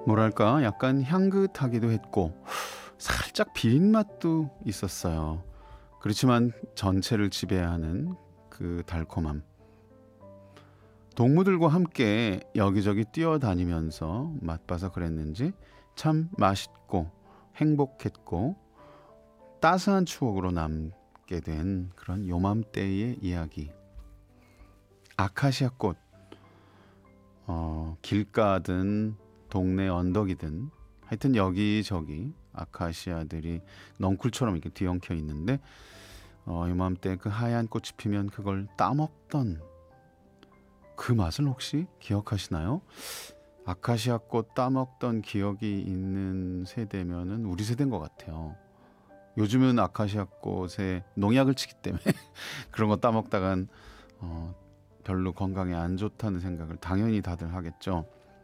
뭐랄까 약간 향긋하기도 했고 살짝 비린 맛도 있었어요. 그렇지만 전체를 지배하는 그 달콤함. 동무들과 함께 여기저기 뛰어다니면서 맛봐서 그랬는지 참 맛있고 행복했고 따스한 추억으로 남게 된 그런 요맘때의 이야기. 아카시아 꽃, 길가든 동네 언덕이든 하여튼 여기저기 아카시아들이 넝쿨처럼 이렇게 뒤엉켜 있는데 요맘때 그 하얀 꽃이 피면 그걸 따먹던 그 맛을 혹시 기억하시나요? 아카시아 꽃 따먹던 기억이 있는 세대면은 우리 세대인 것 같아요. 요즘은 아카시아 꽃에 농약을 치기 때문에 그런 거 따먹다간 별로 건강에 안 좋다는 생각을 당연히 다들 하겠죠.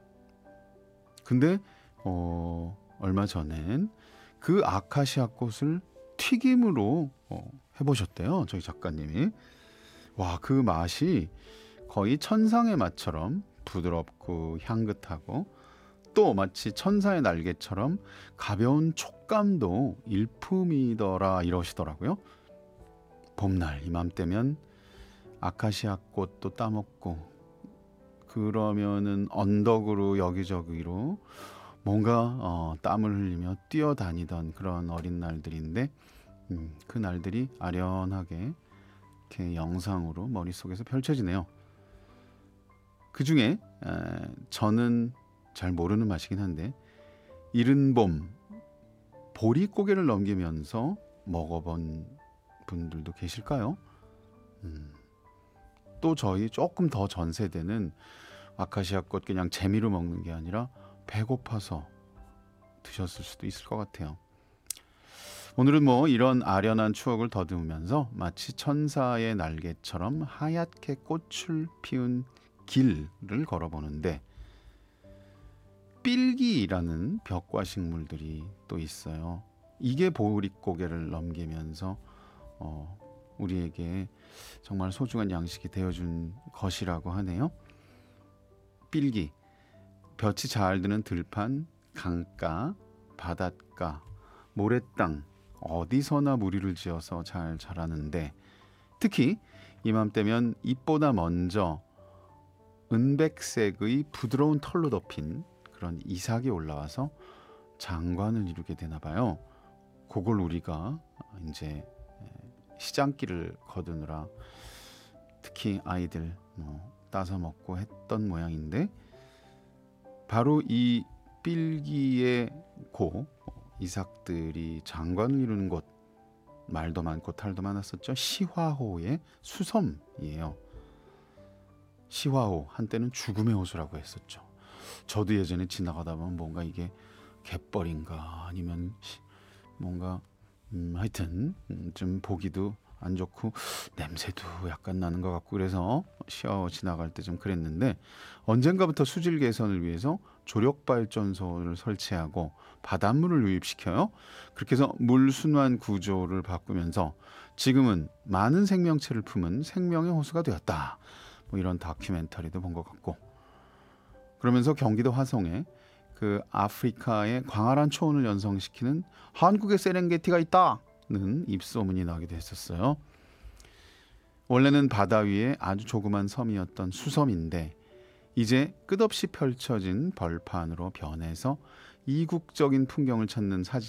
근데 얼마 전엔 그 아카시아 꽃을 튀김으로 해보셨대요. 저희 작가님이. 와, 그 맛이 거의 천상의 맛처럼 부드럽고 향긋하고 또 마치 천사의 날개처럼 가벼운 촉감도 일품이더라 이러시더라고요. 봄날 이맘때면 아카시아 꽃도 따먹고 그러면은 언덕으로 여기저기로 뭔가 땀을 흘리며 뛰어다니던 그런 어린 날들인데 그 날들이 아련하게 이렇게 영상으로 머릿속에서 펼쳐지네요. 그 중에 저는 잘 모르는 맛이긴 한데 이른 봄 보릿고개를 넘기면서 먹어본 분들도 계실까요? 또 저희 조금 더 전 세대는 아카시아 꽃 그냥 재미로 먹는 게 아니라 배고파서 드셨을 수도 있을 것 같아요. 오늘은 뭐 이런 아련한 추억을 더듬으면서 마치 천사의 날개처럼 하얗게 꽃을 피운 길을 걸어보는데 삘기라는 벽과 식물들이 또 있어요. 이게 보릿고개를 넘기면서 우리에게 정말 소중한 양식이 되어준 것이라고 하네요. 삘기, 볕이 잘 드는 들판, 강가, 바닷가, 모래땅 어디서나 무리를 지어서 잘 자라는데 특히 이맘때면 잎보다 먼저 은백색의 부드러운 털로 덮인 그런 이삭이 올라와서 장관을 이루게 되나 봐요. 그걸 우리가 이제 시장길을 거두느라 특히 아이들 따서 먹고 했던 모양인데 바로 이 삘기의 고 이삭들이 장관을 이루는 곳 말도 많고 탈도 많았었죠. 시화호의 수섬이에요. 시화호 한때는 죽음의 호수라고 했었죠. 저도 예전에 지나가다 보면 뭔가 이게 갯벌인가 아니면 뭔가 하여튼 좀 보기도 안 좋고 냄새도 약간 나는 것 같고 그래서 시화호 지나갈 때 좀 그랬는데 언젠가부터 수질 개선을 위해서 조력발전소를 설치하고 바닷물을 유입시켜요. 그렇게 해서 물 순환 구조를 바꾸면서 지금은 많은 생명체를 품은 생명의 호수가 되었다. 뭐 이런 다큐멘터리도 본 것 같고 그러면서 경기도 화성에 그 아프리카의 광활한 초원을 연성시키는 한국의 세렝게티가 있다는 입소문이 나기도 했었어요. 원래는 바다 위에 아주 조그만 섬이었던 수섬인데 이제 끝없이 펼쳐진 벌판으로 변해서 이국적인 풍경을 찾는